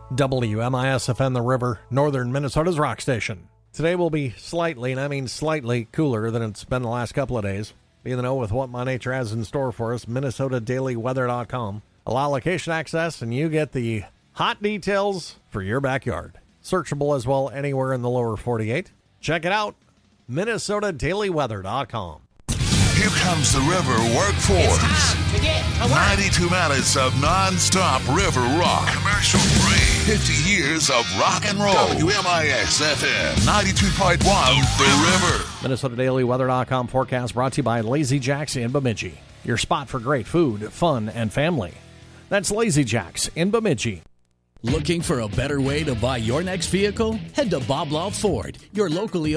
WMIS-FM The River, northern Minnesota's rock station. Today will be slightly, and I mean slightly, cooler than it's been the last couple of days. Be in the know with what My Nature has in store for us, MinnesotaDailyWeather.com. Allow location access, and you get the hot details for your backyard. Searchable as well anywhere in the lower 48. Check it out, MinnesotaDailyWeather.com. Here comes the river workforce. It's time to get to work. 92 minutes of non-stop river rock. Commercial free. 50 years of rock and roll. WMIS FM 92.1 The River. MinnesotaDailyWeather.com forecast brought to you by Lazy Jack's in Bemidji. Your spot for great food, fun, and family. That's Lazy Jack's in Bemidji. Looking for a better way to buy your next vehicle? Head to Bob Law Ford, your locally